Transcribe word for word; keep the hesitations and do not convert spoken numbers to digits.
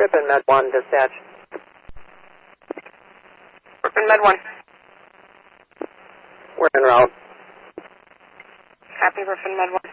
Ripon Med one, dispatch. Ripon Med one. We're en route. Copy, Ripon Med one.